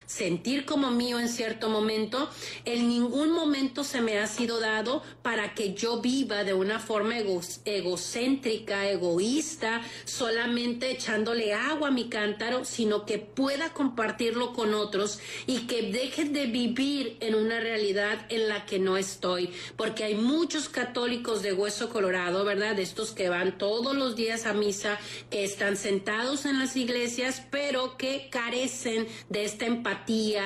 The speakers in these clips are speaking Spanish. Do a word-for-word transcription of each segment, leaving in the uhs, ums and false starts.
sentir como mío en cierto momento, en ningún momento se me ha sido dado para que yo viva de una forma ego, egocéntrica, egoísta, solamente echándole agua a mi cántaro, sino que pueda compartirlo con otros y que dejen de vivir en una realidad en la que no estoy, porque hay muchos católicos de hueso colorado, ¿verdad? Estos que van todos los días a misa, que están sentados en las iglesias, pero que carecen de esta empatía,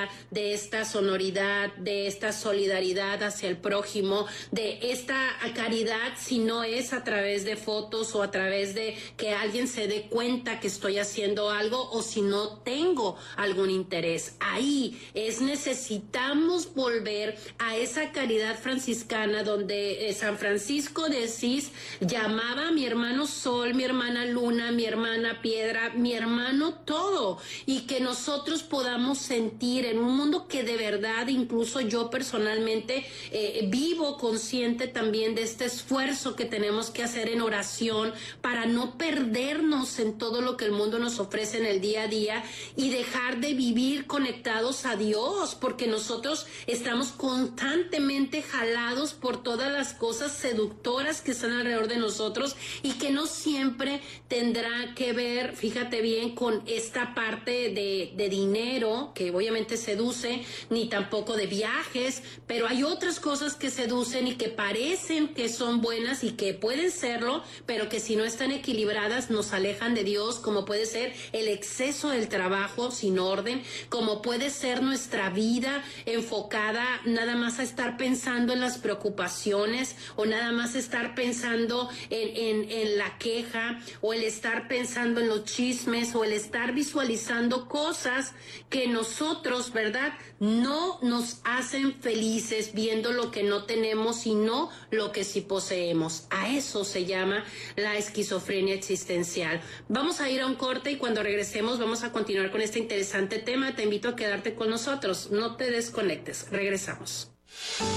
de esta sonoridad, de esta solidaridad hacia el prójimo, de esta caridad, si no es a través de fotos o a través de que alguien se dé cuenta que estoy haciendo algo, o si no tengo algún interés. Ahí es, necesitamos volver a esa caridad franciscana donde San Francisco de Asís llamaba a mi hermano sol, mi hermana luna, mi hermana piedra, mi hermano todo, y que nosotros podamos sentir en un mundo que de verdad, incluso yo personalmente eh, vivo consciente también de este esfuerzo que tenemos que hacer en oración para no perdernos en todo lo que el mundo nos ofrece en el día a día y dejar de vivir conectados a Dios, porque nosotros estamos constantemente jalados por todas las cosas seductoras que están alrededor de nosotros y que no siempre tendrá que ver, fíjate bien, con esta parte de, de dinero que obviamente seduce, ni tampoco de viajes, pero hay otras cosas que seducen y que parecen que son buenas y que pueden serlo, pero que si no están equilibradas nos alejan de Dios, como puede ser el exceso del trabajo sin orden, como puede ser nuestra vida enfocada nada más a estar pensando en las preocupaciones o nada más estar pensando en, en, en la queja o el estar pensando en los chismes o el estar visualizando cosas que nosotros, ¿verdad?, no nos hacen felices viendo lo que no tenemos, sino lo que sí poseemos. A eso se llama la esquizofrenia existencial. Vamos a ir a un corte y cuando regresemos vamos a continuar con este interesante tema. Te invito a quedarte con nosotros. No te desconectes. Regresamos.